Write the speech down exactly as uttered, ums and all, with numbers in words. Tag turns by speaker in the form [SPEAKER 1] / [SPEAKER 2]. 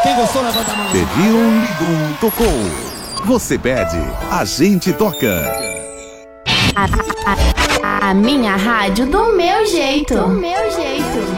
[SPEAKER 1] Quem gostou, levanta a mão.
[SPEAKER 2] Pediu, tocou. Você pede, a gente toca.
[SPEAKER 3] A, a, a, a minha rádio do meu jeito. Do meu jeito.